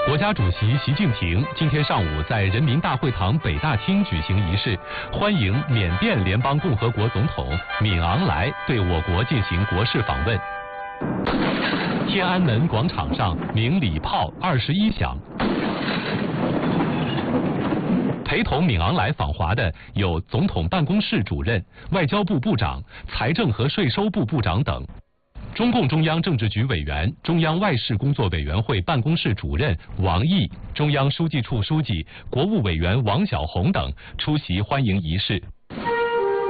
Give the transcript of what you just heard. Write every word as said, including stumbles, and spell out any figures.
国家主席习近平今天上午在人民大会堂北大厅举行仪式，欢迎缅甸联邦共和国总统敏昂莱对我国进行国事访问。天安门广场上鸣礼炮二十一响。陪同敏昂莱访华的有总统办公室主任、外交部部长、财政和税收部部长等。中共中央政治局委员、中央外事工作委员会办公室主任王毅、中央书记处书记、国务委员王晓红等出席欢迎仪式。